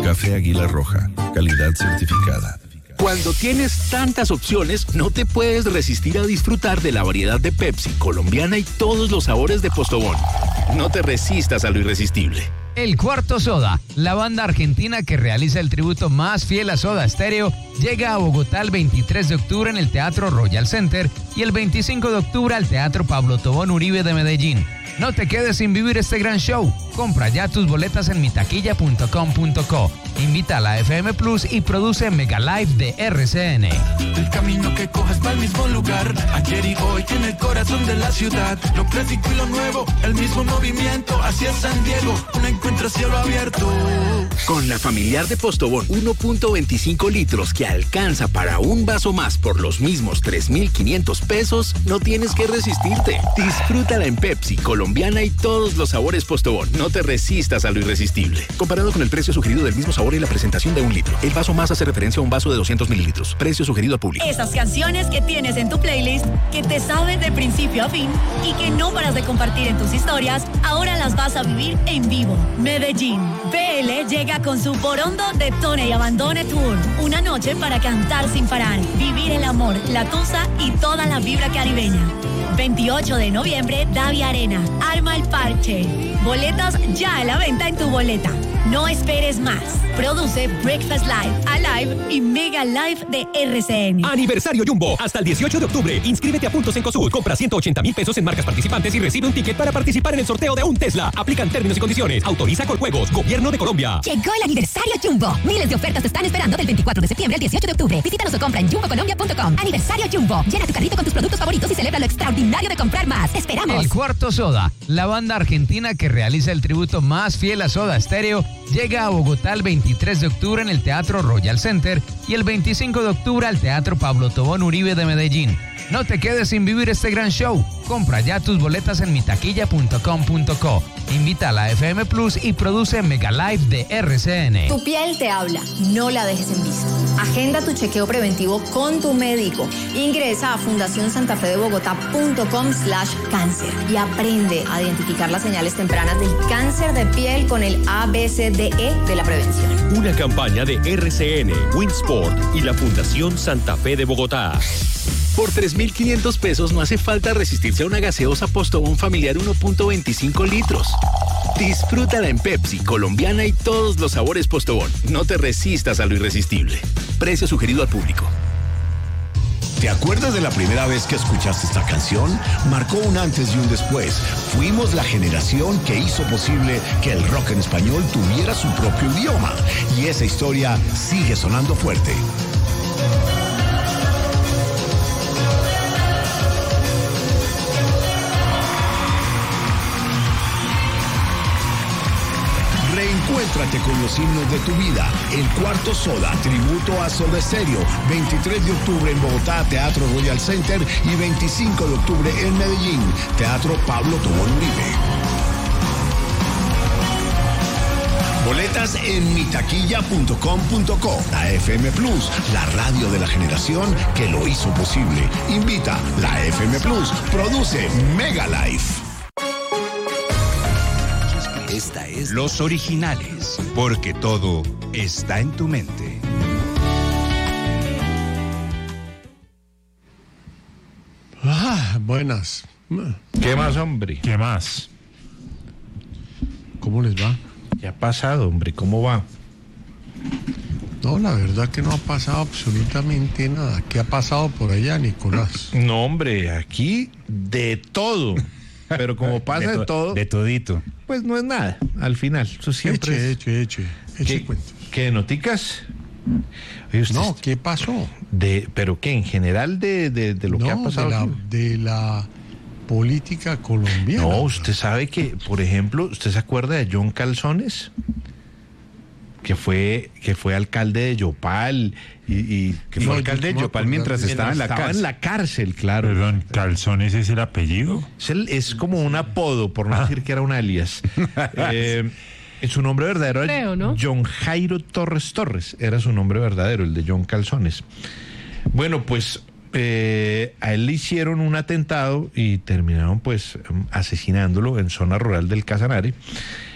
Café Águila Roja, calidad certificada. Cuando tienes tantas opciones, no te puedes resistir a disfrutar de la variedad de Pepsi, colombiana y todos los sabores de Postobón. No te resistas a lo irresistible. El Cuarto Soda, la banda argentina que realiza el tributo más fiel a Soda Stereo, llega a Bogotá el 23 de octubre en el Teatro Royal Center y el 25 de octubre al Teatro Pablo Tobón Uribe de Medellín. No te quedes sin vivir este gran show. Compra ya tus boletas en mitaquilla.com.co. Invita a la FM Plus y produce Mega Live de RCN. El camino que cojas va al mismo lugar. Ayer y hoy en el corazón de la ciudad. Lo clásico y lo nuevo, el mismo movimiento. Hacia San Diego, un encuentro a cielo abierto. Con la familiar de Postobón, 1.25 litros que alcanza para un vaso más por los mismos 3.500 pesos, no tienes que resistirte. Disfrútala en Pepsi, colombiana y todos los sabores Postobón. No te resistas a lo irresistible. Comparado con el precio sugerido del mismo sabor y la presentación de un litro. El vaso más hace referencia a un vaso de 200 mililitros. Precio sugerido al público. Esas canciones que tienes en tu playlist, que te saben de principio a fin y que no paras de compartir en tus historias, ahora las vas a vivir en vivo. Medellín. BL llega con su Borondo Detone y Abandone Tour. Una noche para cantar sin parar, vivir el amor, la tusa y toda la vibra caribeña. 28 de noviembre, Davia Arena. Arma el parche. Boletas ya a la venta en tu boleta. No esperes más. Produce Breakfast Live, Alive y Mega Live de RCN. Aniversario Jumbo. Hasta el 18 de octubre. Inscríbete a puntos en Cosud. Compra 180,000 pesos en marcas participantes y recibe un ticket para participar en el sorteo de un Tesla. Aplican términos y condiciones. Autoriza Coljuegos. Gobierno de Colombia. Llegó el aniversario Jumbo. Miles de ofertas te están esperando del 24 de septiembre al 18 de octubre. Visítanos o compra en jumbocolombia.com. Aniversario Jumbo. Llena tu carrito con tus productos favoritos y celebra lo extraordinario de comprar más. ¡Esperamos! El Cuarto Soda, la banda argentina que realiza el tributo más fiel a Soda Stereo, llega a Bogotá el 23 de octubre en el Teatro Royal Center y el 25 de octubre al Teatro Pablo Tobón Uribe de Medellín. No te quedes sin vivir este gran show. Compra ya tus boletas en mitaquilla.com.co. Invita a la FM Plus y produce Mega Live de RCN. Tu piel te habla, no la dejes en visto. Agenda tu chequeo preventivo con tu médico. Ingresa a fundacionsantafedebogotá.com/cáncer y aprende a identificar las señales tempranas del cáncer de piel con el ABCDE de la prevención. Una campaña de RCN, Winsport y la Fundación Santa Fe de Bogotá. Por 3.500 pesos no hace falta resistirse a una gaseosa Postobón familiar 1.25 litros. Disfrútala en Pepsi, colombiana y todos los sabores Postobón. No te resistas a lo irresistible. Precio sugerido al público. ¿Te acuerdas de la primera vez que escuchaste esta canción? Marcó un antes y un después. Fuimos la generación que hizo posible que el rock en español tuviera su propio idioma. Y esa historia sigue sonando fuerte. Reencuéntrate con los himnos de tu vida. El Cuarto Soda, tributo a Soda Stereo. 23 de octubre en Bogotá, Teatro Royal Center. Y 25 de octubre en Medellín, Teatro Pablo Tobón Uribe. Boletas en mitaquilla.com.co. La FM Plus, la radio de la generación que lo hizo posible. Invita la FM Plus. Produce Mega Life. Esta es Los Originales, porque todo está en tu mente. Buenas. ¿Qué más, hombre? ¿Qué más? ¿Cómo les va? ¿Qué ha pasado, hombre? ¿Cómo va? No, la verdad que no ha pasado absolutamente nada. ¿Qué ha pasado por allá, Nicolás? No, hombre, aquí de todo. Pero como pasa de todo... De todito. Pues no es nada, al final. Eso siempre Eche cuentos. ¿Qué, noticas? Oye, no, ¿qué pasó? ¿Pero qué? ¿En general de lo que ha pasado? De la política colombiana. No, usted sabe que, por ejemplo, ¿usted se acuerda de John Calzones? Que fue alcalde de Yopal y que fue alcalde de Yopal mientras estaba en la cárcel. Estaba en la cárcel, claro. Perdón, ¿Calzones es el apellido? Es como un apodo, por no decir que era un alias. Su nombre verdadero era John Jairo Torres. Era su nombre verdadero, el de John Calzones. Bueno, pues a él le hicieron un atentado y terminaron pues asesinándolo en zona rural del Casanare.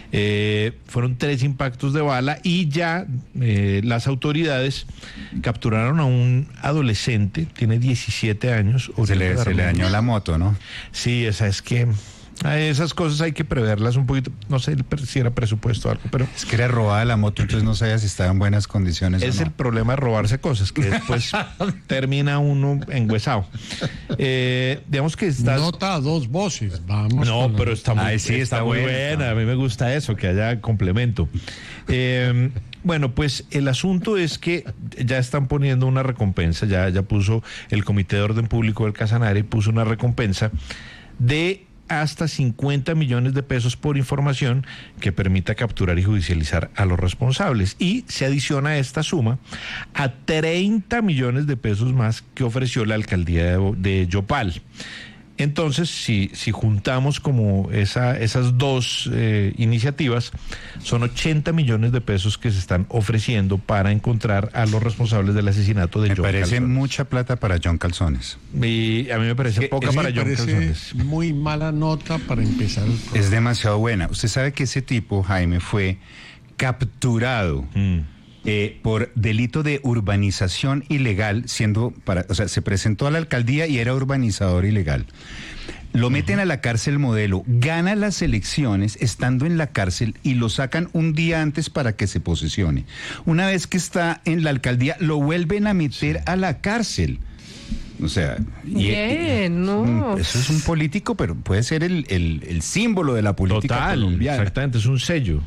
Fueron 3 impactos de bala y ya las autoridades capturaron a un adolescente, tiene 17 años. Se le dañó la moto, ¿no? Sí, esa es que... esas cosas hay que preverlas un poquito, no sé si era presupuesto o algo, pero... Es que era robada la moto, entonces no sabía si estaba en buenas condiciones es o no. el problema de robarse cosas, que después termina uno engüesado. Digamos que estás... Nota a 2 voces, vamos. No, pero está muy, está muy buena, a mí me gusta eso, que haya complemento. Bueno, pues el asunto es que ya están poniendo una recompensa, ya puso el Comité de Orden Público del Casanare, puso una recompensa de hasta 50 millones de pesos por información que permita capturar y judicializar a los responsables. Y se adiciona esta suma a 30 millones de pesos más que ofreció la alcaldía de Yopal. Entonces, si juntamos como esas dos iniciativas, son 80 millones de pesos que se están ofreciendo para encontrar a los responsables del asesinato de John Calzones. Me parece mucha plata para John Calzones. Y a mí me parece poca para John Calzones. Muy mala nota para empezar el programa. Es demasiado buena. Usted sabe que ese tipo, Jaime, fue capturado por delito de urbanización ilegal, se presentó a la alcaldía y era urbanizador ilegal. Lo meten a la cárcel modelo, gana las elecciones estando en la cárcel y lo sacan un día antes para que se posesione. Una vez que está en la alcaldía, lo vuelven a meter a la cárcel. O sea, no. Eso es un político, pero puede ser el símbolo de la política colombiana. Exactamente, es un sello.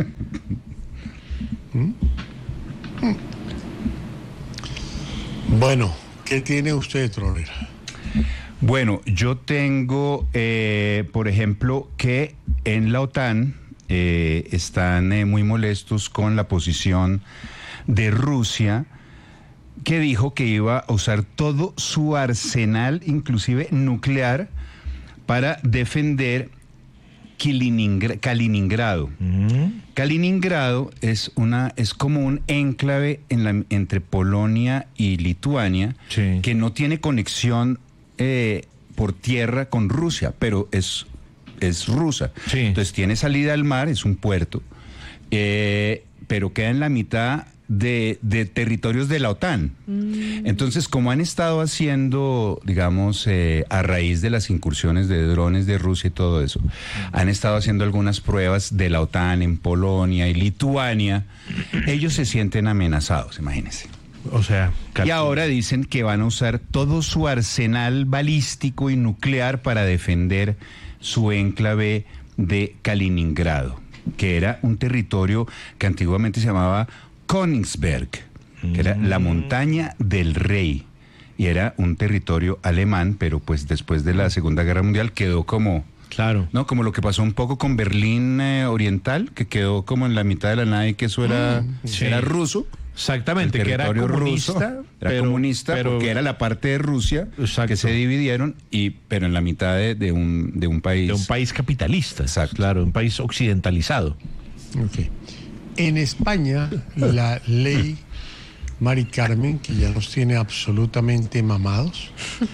Bueno, ¿qué tiene usted, Troller? Bueno, yo tengo, por ejemplo, que en la OTAN están muy molestos con la posición de Rusia, que dijo que iba a usar todo su arsenal, inclusive nuclear, para defender Kaliningrado. Kaliningrado es como un enclave entre Polonia y Lituania, que no tiene conexión por tierra con Rusia, pero es rusa. Entonces tiene salida al mar, es un puerto, pero queda en la mitad de territorios de la OTAN. Entonces, como han estado haciendo, digamos, a raíz de las incursiones de drones de Rusia y todo eso, han estado haciendo algunas pruebas de la OTAN en Polonia y Lituania, ellos se sienten amenazados, imagínense. O sea, y ahora dicen que van a usar todo su arsenal balístico y nuclear para defender su enclave de Kaliningrado, que era un territorio que antiguamente se llamaba Königsberg, que era la montaña del rey, y era un territorio alemán, pero pues después de la Segunda Guerra Mundial quedó como... Claro. ¿No? Como lo que pasó un poco con Berlín Oriental, que quedó como en la mitad de la nada y que eso era ruso. Exactamente, que era comunista, porque era la parte de Rusia que se dividieron, pero en la mitad de un país. De un país capitalista, exacto. Claro, un país occidentalizado. Okay. En España, la ley Mari Carmen, que ya nos tiene absolutamente mamados,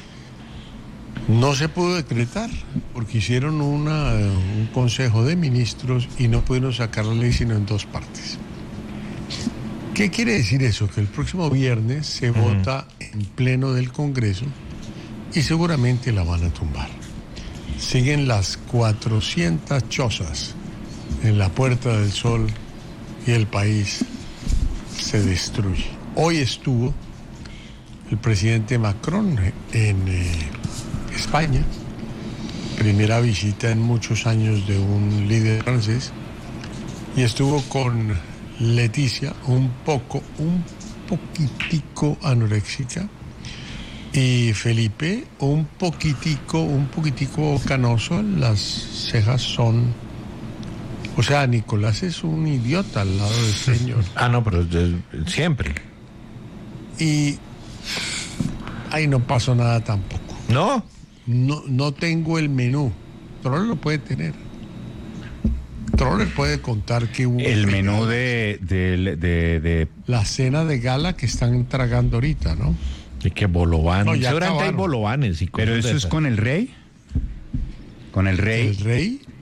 no se pudo decretar, porque hicieron un consejo de ministros y no pudieron sacar la ley sino en 2 partes. ¿Qué quiere decir eso? Que el próximo viernes se vota en pleno del Congreso y seguramente la van a tumbar. Siguen las 400 chozas en la Puerta del Sol y el país se destruye. Hoy estuvo el presidente Macron en España, primera visita en muchos años de un líder francés, y estuvo con Leticia, un poquitico anoréxica, y Felipe, un poquitico canoso. Las cejas son... O sea, Nicolás es un idiota al lado del señor. No, pero siempre. Y ahí no pasó nada tampoco. ¿No? No tengo el menú. Troller lo puede tener. Troller puede contar que hubo... El menú de... La cena de gala que están tragando ahorita, ¿no? Y que bolobán. No, seguramente hay bolovanes y cosas. ¿Pero eso es con el rey? ¿Con el rey? El rey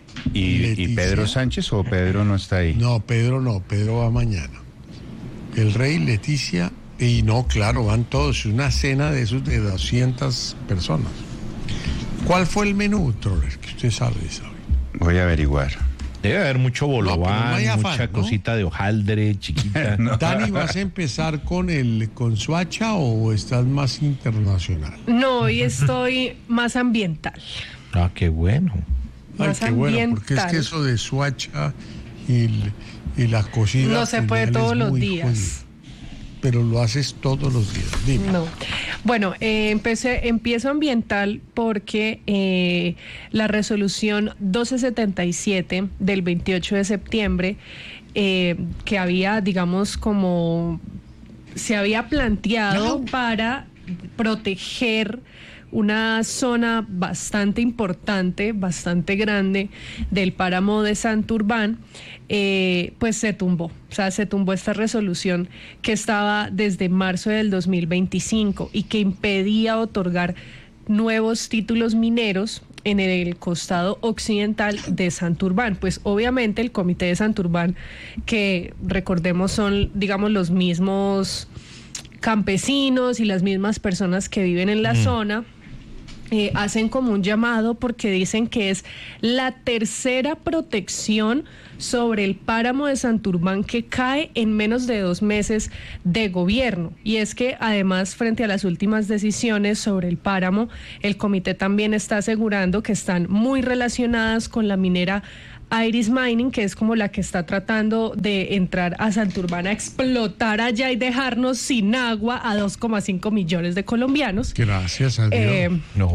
¿Y Pedro Sánchez o Pedro no está ahí? No, Pedro va mañana. El rey, Leticia, y no, claro, van todos, una cena de esos de 200 personas. ¿Cuál fue el menú, Torres, que usted sabe? Voy a averiguar. Debe haber mucho bolobán, mucha cosita de hojaldre, chiquita. Dani, ¿vas a empezar con Suacha o estás más internacional? No, hoy estoy más ambiental. Ah, qué bueno. Ay, qué bueno, porque es que eso de Suacha y la cocina... No se puede todos los días. Jodido. Pero lo haces todos los días. Dime. No. Bueno, empiezo ambiental porque la resolución 1277 del 28 de septiembre, que había, digamos, como se había planteado para proteger una zona bastante importante, bastante grande del páramo de Santurbán, pues se tumbó. O sea, se tumbó esta resolución que estaba desde marzo del 2025 y que impedía otorgar nuevos títulos mineros en el costado occidental de Santurbán. Pues obviamente el Comité de Santurbán, que recordemos son, digamos, los mismos campesinos y las mismas personas que viven en la zona, hacen como un llamado porque dicen que es la tercera protección sobre el páramo de Santurbán que cae en menos de 2 meses de gobierno. Y es que además, frente a las últimas decisiones sobre el páramo, el comité también está asegurando que están muy relacionadas con la minera Iris Mining, que es como la que está tratando de entrar a Santurbán a explotar allá y dejarnos sin agua a 2,5 millones de colombianos. Gracias a Dios.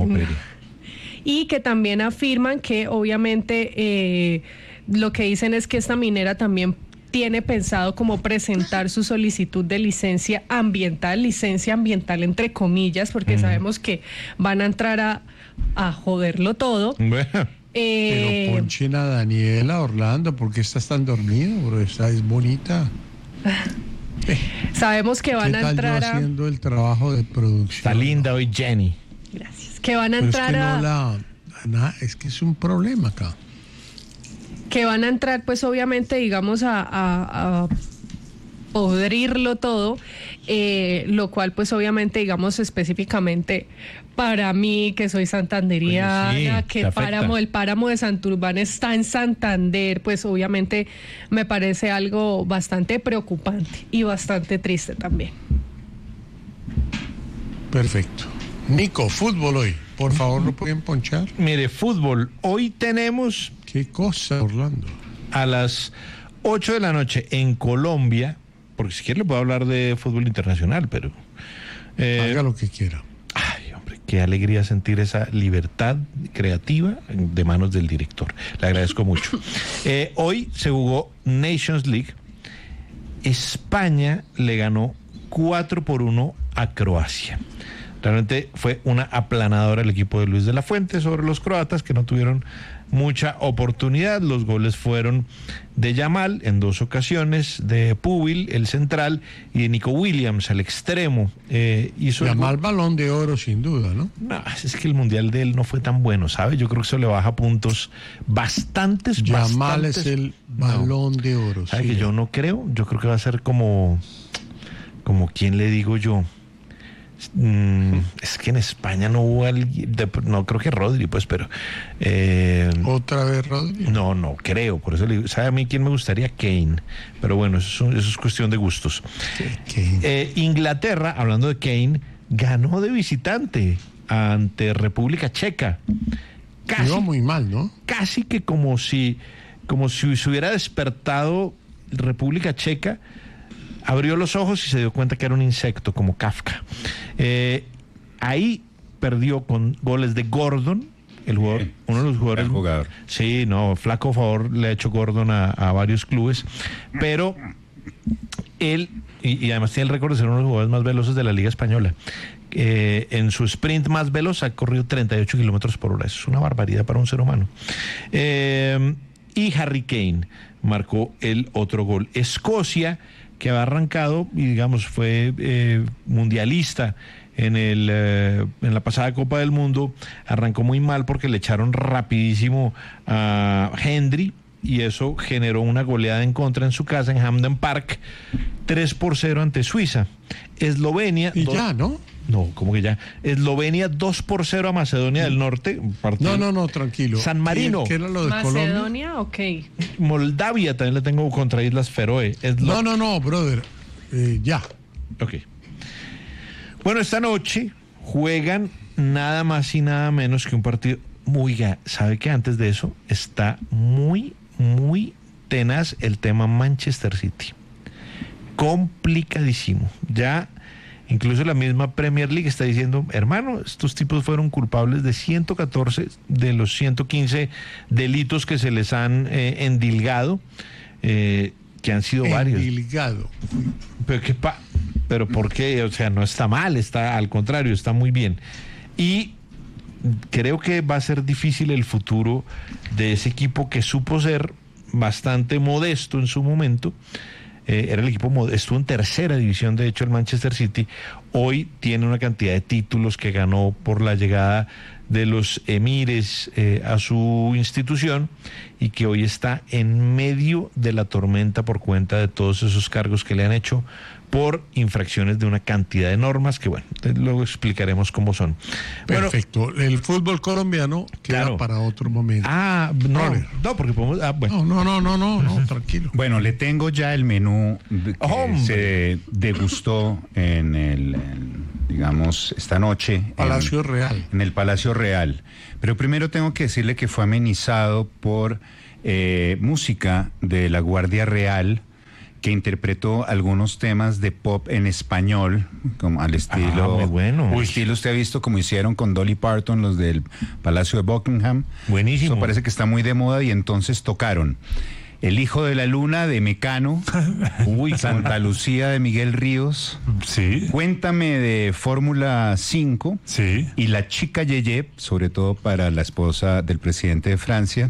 Y que también afirman que obviamente lo que dicen es que esta minera también tiene pensado como presentar su solicitud de licencia ambiental entre comillas, porque sabemos que van a entrar a joderlo todo. Pero ponchen a Daniela, Orlando, ¿por qué estás tan dormido, bro? Esta es bonita. Sabemos que van a entrar yo haciendo el trabajo de producción. Está linda hoy Jenny. Gracias. Que van a pero entrar es que es un problema acá. Que van a entrar, pues obviamente, digamos, a podrirlo todo, lo cual pues obviamente, digamos, específicamente para mí, que soy santanderiana, que el páramo de Santurbán está en Santander, pues obviamente me parece algo bastante preocupante y bastante triste también. Perfecto. Nico, fútbol hoy, por favor, ¿lo pueden ponchar? Mire, fútbol, hoy tenemos... ¿Qué cosa, Orlando? A las 8 de la noche en Colombia, porque si quiere le puedo hablar de fútbol internacional, pero... haga lo que quiera. Ay, hombre, qué alegría sentir esa libertad creativa de manos del director. Le agradezco mucho. Hoy se jugó Nations League. España le ganó 4-1 a Croacia. Realmente fue una aplanadora el equipo de Luis de la Fuente sobre los croatas, que no tuvieron mucha oportunidad. Los goles fueron de Yamal en 2 ocasiones, de Pubil, el central, y de Nico Williams, el extremo. Yamal balón de oro sin duda, ¿no? No, es que el mundial de él no fue tan bueno, ¿sabe? Yo creo que eso le baja puntos bastantes. Yamal es el balón de oro. ¿Sabe que yo no creo? Yo creo que va a ser como ¿quién le digo yo? Es que en España no hubo alguien, no creo que Rodri, pues, pero ¿otra vez Rodri? No creo, por eso le digo, ¿sabe a mí quién me gustaría? Kane, pero bueno, eso es cuestión de gustos. Inglaterra, hablando de Kane, ganó de visitante ante República Checa. Quedó muy mal, ¿no? Casi que como si se hubiera despertado República Checa, abrió los ojos y se dio cuenta que era un insecto, como Kafka. Ahí perdió con goles de Gordon, el jugador, uno de los jugadores. El jugador. Sí, no, flaco favor le ha hecho Gordon a varios clubes, pero él, y además tiene el récord de ser uno de los jugadores más veloces de la Liga Española. En su sprint más veloz ha corrido 38 kilómetros por hora. Eso es una barbaridad para un ser humano. Y Harry Kane marcó el otro gol. Escocia, que había arrancado y digamos fue mundialista en la pasada Copa del Mundo, arrancó muy mal porque le echaron rapidísimo a Hendry y eso generó una goleada en contra en su casa en Hampden Park, 3-0 ante Suiza. Eslovenia... Y ya, ¿no? No, ¿cómo que ya? Eslovenia 2-0 a Macedonia del Norte. No, tranquilo. San Marino. ¿Qué era lo de Macedonia, Colombia? ok. Moldavia también le tengo contra Islas Feroe. No, brother. Ya. Ok. Bueno, esta noche juegan nada más y nada menos que un partido. Oiga, ¿sabe que antes de eso está muy, muy tenaz el tema Manchester City? Complicadísimo. Ya incluso la misma Premier League está diciendo, hermano, estos tipos fueron culpables de 114 de los 115 delitos que se les han endilgado, que han sido varios. Endilgado. Pero ¿por qué? O sea, no está mal, está al contrario, está muy bien. Y creo que va a ser difícil el futuro de ese equipo que supo ser bastante modesto en su momento. Era el equipo modesto en tercera división, de hecho, el Manchester City. Hoy tiene una cantidad de títulos que ganó por la llegada de los emires a su institución y que hoy está en medio de la tormenta por cuenta de todos esos cargos que le han hecho por infracciones de una cantidad de normas que, bueno, luego explicaremos cómo son. Perfecto. Bueno, el fútbol colombiano queda para otro momento. No, porque podemos... No, tranquilo. Bueno, le tengo ya el menú que se degustó digamos, esta noche. Palacio Real. En el Palacio Real. Pero primero tengo que decirle que fue amenizado por música de la Guardia Real, que interpretó algunos temas de pop en español, como al estilo... muy bueno. Estilo usted ha visto como hicieron con Dolly Parton, los del Palacio de Buckingham. Buenísimo. Eso parece que está muy de moda y entonces tocaron El Hijo de la Luna de Mecano, Santa Lucía de Miguel Ríos, sí. Cuéntame de Fórmula 5, sí. Y La Chica Yeye, sobre todo para la esposa del presidente de Francia,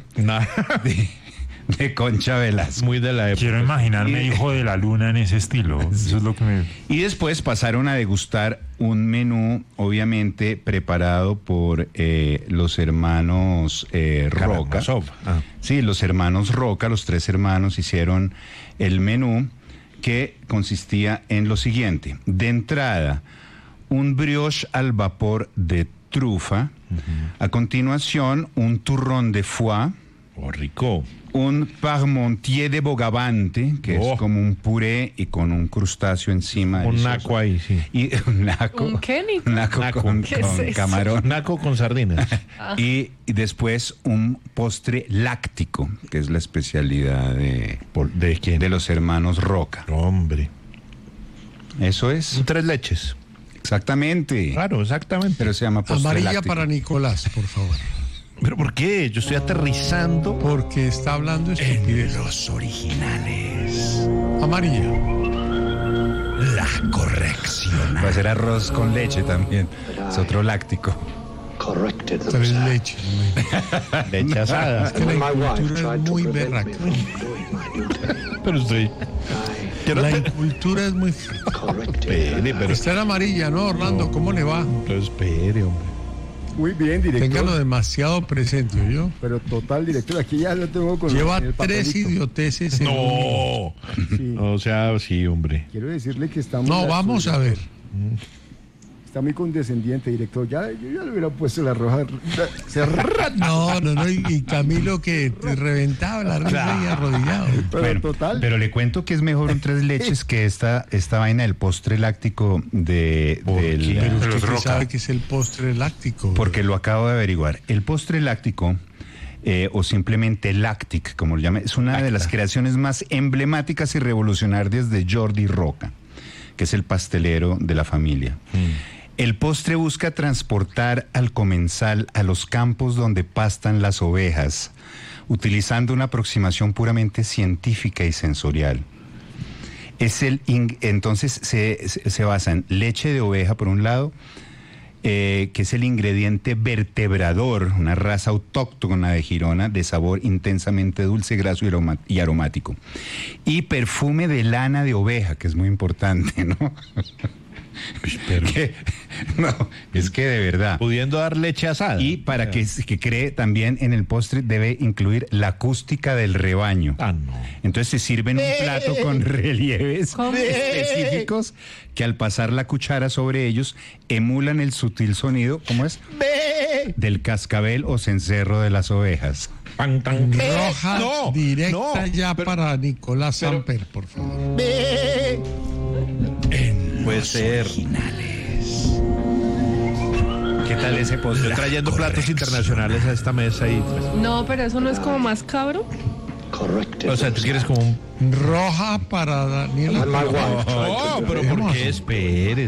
de Concha Velasco. Muy de la época. Quiero imaginarme Hijo de la Luna en ese estilo. Sí. Eso es lo que me... Y después pasaron a degustar un menú, obviamente, preparado por los hermanos Roca. Sí, los hermanos Roca, los tres hermanos hicieron el menú que consistía en lo siguiente. De entrada, un brioche al vapor de trufa. A continuación, un turrón de foie. Rico. Un parmentier de bogavante, que es como un puré y con un crustáceo encima. Un naco ahí, sí. Y un naco. ¿Un qué, Nico? Naco con camarón. Naco con sardinas. Y después un postre láctico, que es la especialidad ¿de quién? De los hermanos Roca. Hombre. Eso es. 3 leches. Exactamente. Claro, exactamente. Pero se llama postre amarilla láctico. para Nicolás, por favor. ¿Pero por qué? Yo estoy aterrizando. Porque está hablando estupidez. En los originales. Amarilla. La corrección. Va a ser arroz con leche también. Es otro láctico. 3 leches. Leche asada. Es que la incultura es muy berraca. Pero estoy... La incultura es muy... pero... Esta era amarilla, ¿no, Orlando? ¿Cómo le va? Entonces, espere, hombre. Muy bien, director. Téngalo demasiado presente, ¿yo? Pero total, director, aquí ya lo tengo con lleva el 3 idioteces. No. Sí. O sea, sí, hombre. Quiero decirle que estamos... No, vamos a ver. Está muy condescendiente, director. Yo ya le hubiera puesto la roja. No. Y Camilo que te reventaba la risa y arrodillado. Pero total. Pero le cuento que es mejor un 3 leches que esta vaina del postre láctico del... Pero usted sabe que es el postre láctico. Porque lo acabo de averiguar. El postre láctico, o simplemente Lactic, como lo llama, es una de las creaciones más emblemáticas y revolucionarias de Jordi Roca, que es el pastelero de la familia. El postre busca transportar al comensal a los campos donde pastan las ovejas, utilizando una aproximación puramente científica y sensorial. Entonces se basa en leche de oveja, por un lado, que es el ingrediente vertebrador, una raza autóctona de Girona de sabor intensamente dulce, graso y aromático. Y perfume de lana de oveja, que es muy importante, ¿no? No, es que de verdad. Pudiendo dar leche asada. Y para que cree también en el postre debe incluir la acústica del rebaño. Ah, no. Entonces se sirven un plato con relieves específicos que al pasar la cuchara sobre ellos emulan el sutil sonido, ¿cómo es? Del cascabel o cencerro de las ovejas. Roja directa ya para Nicolás Samper, por favor. Puede ser. ¿Qué tal ese postre? Estoy trayendo platos internacionales a esta mesa y pues, No, pero eso no es como más cabro. Correcto. o sea, tú quieres como un... Roja para Daniela. No, pero ¿por qué? Espere.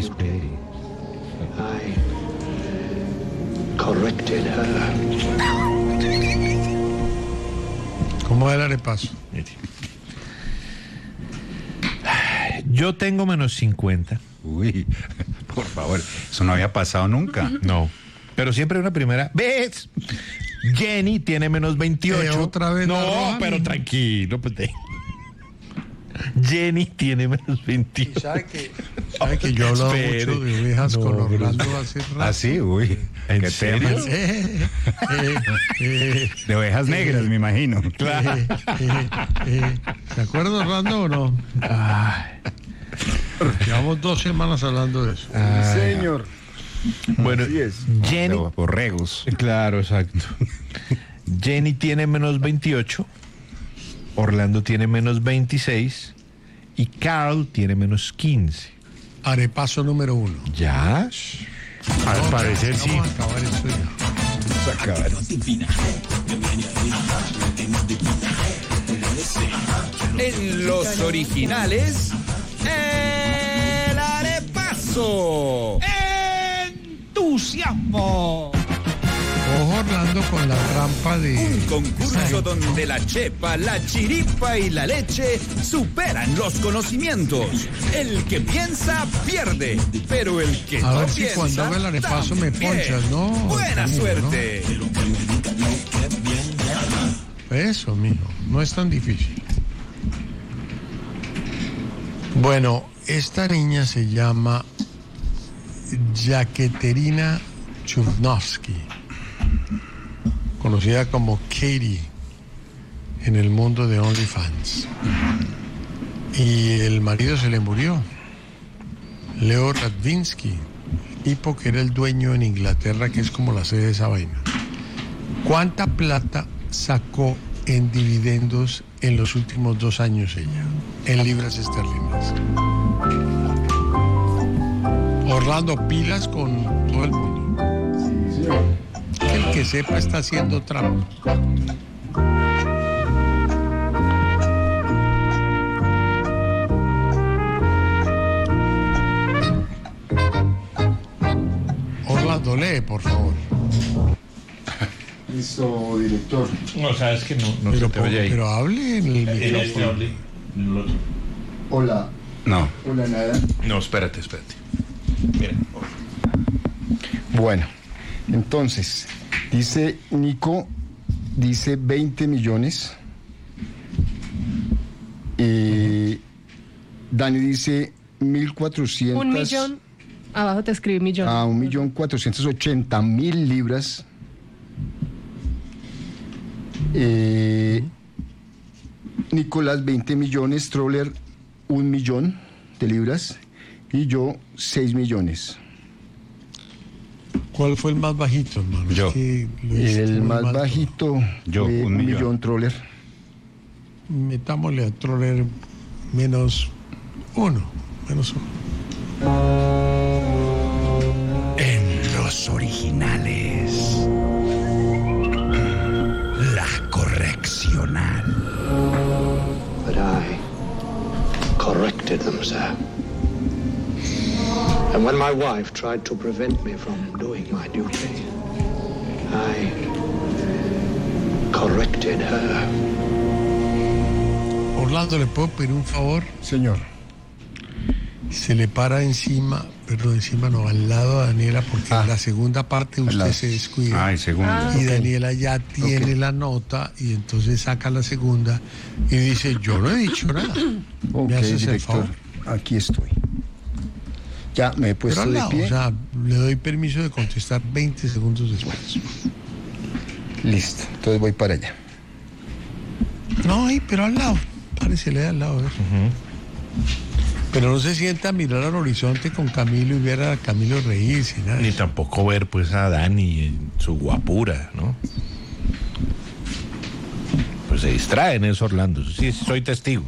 Corrected her. ¿Cmo era el paso? Yo tengo menos 50. Uy, por favor, eso no había pasado nunca. No, pero siempre una primera vez. Jenny tiene menos 28. Otra vez. No, pero tranquilo. Pues Jenny tiene menos 28. ¿Sabe que yo he hablado mucho de ovejas con Orlando hace rato? ¿Ah, sí? Uy, ¿en serio? De ovejas negras, me imagino. Claro. ¿Se acuerda Orlando o no? Llevamos 2 semanas hablando de eso. Señor. Bueno, Jenny. Borregos. Claro, exacto. Jenny tiene menos 28. Orlando tiene menos 26. Y Carl tiene menos 15. Arepaso número 1. ¿Ya? Al parecer sí. Vamos a acabar esto ya. En los originales, el arepaso. ¡Entusiasmo! Ojo Orlando con la trampa de... Un concurso donde la chepa, la chiripa y la leche superan los conocimientos. El que piensa, pierde. Pero el que A no ver si piensa, cuando haga el arepaso me también. ponchas, ¿no? Buena Camilo, suerte. ¿no? Eso, mijo, no es tan difícil. Bueno, esta niña se llama Yekaterina Chudnovsky, conocida como Katie en el mundo de OnlyFans. Y el marido se le murió, Leo Radvinsky, tipo que era el dueño en Inglaterra, que es como la sede de esa vaina. ¿Cuánta plata sacó en dividendos en los últimos 2 años ella, en libras esterlinas? Orlando, pilas con todo el mundo. El que sepa está haciendo trampa. Orlando, lee, por favor. Listo, director. No, sabes que no Pero, se te oye ahí. pero hable en el micrófono. Hola. No. Hola, nada. No, espérate. Miren. Bueno, entonces, dice Nico, dice 20 millones. Dani dice 1.400. 1 millón. Abajo te escribí millón. 1.480.000 libras. Nicolás 20 millones, Troller 1 millón de libras y yo 6 millones. ¿Cuál fue el más bajito, hermano? Yo. Es que lo hice El muy más mal. bajito, Yo, 1 millón. Troller. Metámosle a Troller menos uno. En los originales, la correccional. But I corrected them, sir. And when my wife tried to prevent me from doing my duty, I corrected her. Orlando, ¿le puedo pedir un favor? Señor. Se le para encima, no, al lado de Daniela, porque en la segunda parte usted se descuida. el segundo. Y Daniela ya tiene la nota y entonces saca la segunda y dice, yo no he dicho nada. Ok, ¿Me haces el director, favor? aquí estoy. Ya me he puesto Pero al lado, de pie. o sea, le doy permiso de contestar 20 segundos después. Listo, entonces voy para allá. No, pero al lado. Páresele al lado. Pero no se sienta a mirar al horizonte con Camilo y ver a Camilo reírse. Nada. Ni tampoco ver pues a Dani en su guapura, ¿no? Pues se distrae en eso, Orlando. Sí, soy testigo.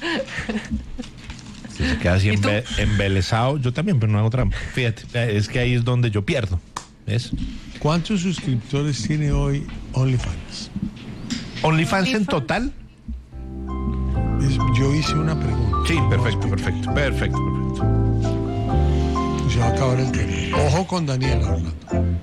Se queda así embelesado. Yo también, pero no hago trampa. Fíjate, es que ahí es donde yo pierdo. ¿Ves? ¿Cuántos suscriptores tiene hoy OnlyFans? ¿OnlyFans en total? Yo hice una pregunta. Sí, perfecto. Se va a acabar el tema. Ojo con Daniela, Orlando.